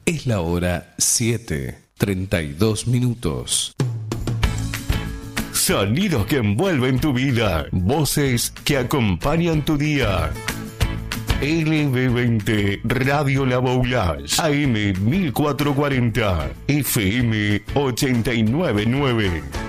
Es la hora 7:32. Sonidos que envuelven tu vida. Voces que acompañan tu día. LB20 Radio La Boulage, AM 1440, FM 899.